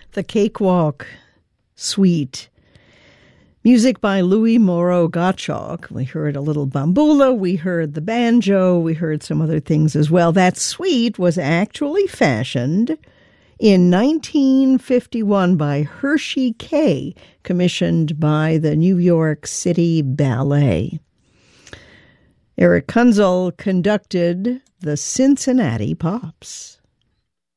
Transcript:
The Cakewalk Suite. Music by Louis Moreau Gottschalk. We heard a little bambula, we heard the banjo, we heard some other things as well. That suite was actually fashioned in 1951 by Hershey Kay, commissioned by the New York City Ballet. Eric Kunzel conducted the Cincinnati Pops.